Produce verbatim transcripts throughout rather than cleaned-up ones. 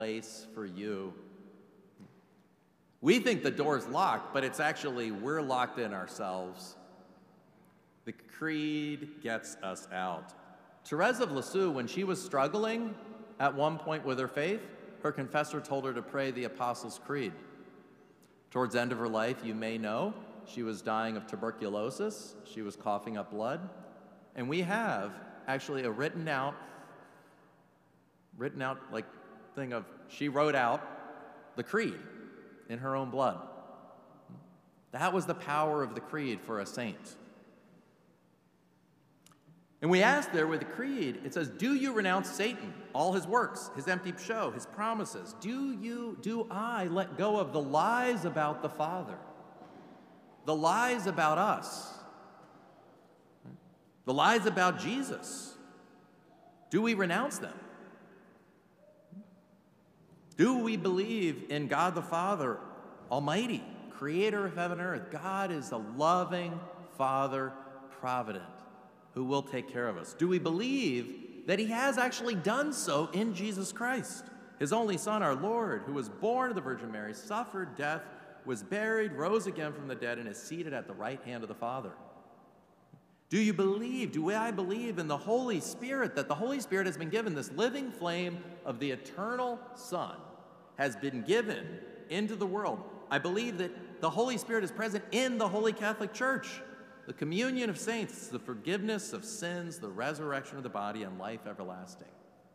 place for you. We think the door's locked, but it's actually we're locked in ourselves. The creed gets us out. Therese of Lisieux, when she was struggling at one point with her faith, her confessor told her to pray the Apostles' Creed. Towards the end of her life, you may know, she was dying of tuberculosis. She was coughing up blood. And we have actually a written out, written out like thing of, she wrote out the creed in her own blood. That was the power of the creed for a saint. And we ask there with the creed, it says, do you renounce Satan, all his works, his empty show, his promises? Do you, do I let go of the lies about the Father, the lies about us, the lies about Jesus? Do we renounce them? Do we believe in God the Father Almighty, creator of heaven and earth? God is a loving Father, provident, who will take care of us. Do we believe that he has actually done so in Jesus Christ, his only Son, our Lord, who was born of the Virgin Mary, suffered death, was buried, rose again from the dead, and is seated at the right hand of the Father? Do you believe, do I believe in the Holy Spirit, that the Holy Spirit has been given, this living flame of the eternal Son has been given into the world? I believe that the Holy Spirit is present in the Holy Catholic Church, the communion of saints, the forgiveness of sins, the resurrection of the body, and life everlasting.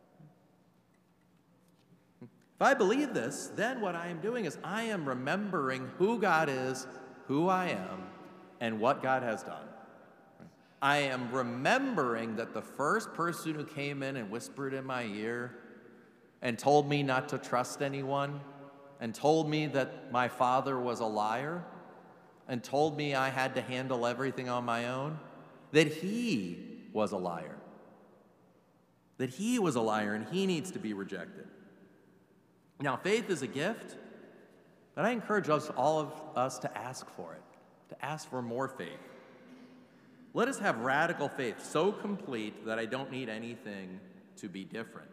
If I believe this, then what I am doing is I am remembering who God is, who I am, and what God has done. I am remembering that the first person who came in and whispered in my ear and told me not to trust anyone, and told me that my father was a liar, and told me I had to handle everything on my own, that he was a liar. That he was a liar and he needs to be rejected. Now, faith is a gift, but I encourage us, all of us, to ask for it, to ask for more faith. Let us have radical faith, so complete that I don't need anything to be different.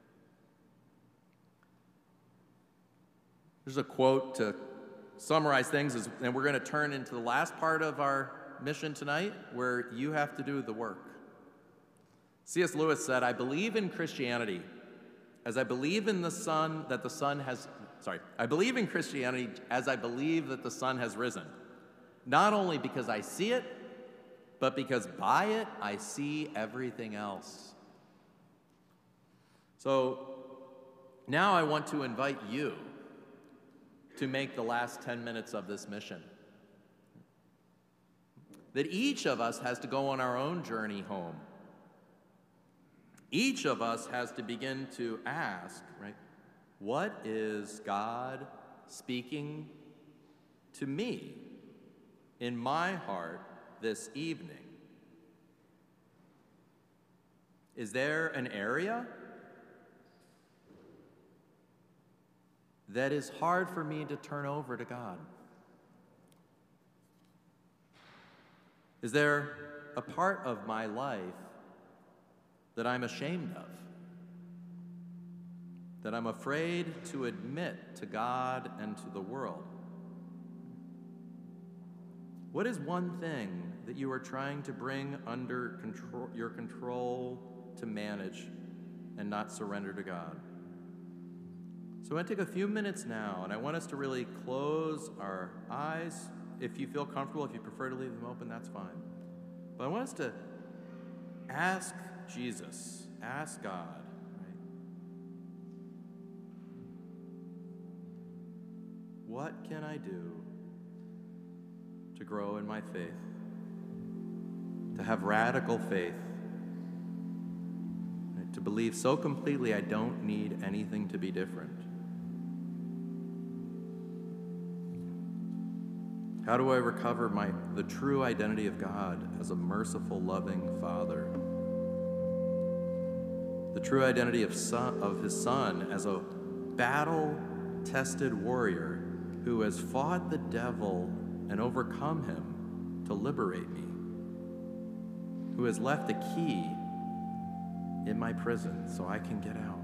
There's a quote to summarize things, and we're going to turn into the last part of our mission tonight, where you have to do the work. C S Lewis said, I believe in Christianity as I believe in the sun that the sun has, sorry, I believe in Christianity as I believe that the sun has risen, not only because I see it, but because by it I see everything else. So now I want to invite you to make the last ten minutes of this mission. That each of us has to go on our own journey home. Each of us has to begin to ask, right, what is God speaking to me in my heart this evening? Is there an area that is hard for me to turn over to God? Is there a part of my life that I'm ashamed of, that I'm afraid to admit to God and to the world? What is one thing that you are trying to bring under control, your control to manage and not surrender to God? So I'm going to take a few minutes now, and I want us to really close our eyes. If you feel comfortable, if you prefer to leave them open, that's fine. But I want us to ask Jesus, ask God, right? What can I do to grow in my faith, to have radical faith, right? To believe so completely I don't need anything to be different? How do I recover my, the true identity of God as a merciful, loving Father? The true identity of, son, of his Son as a battle-tested warrior who has fought the devil and overcome him to liberate me, who has left a key in my prison so I can get out.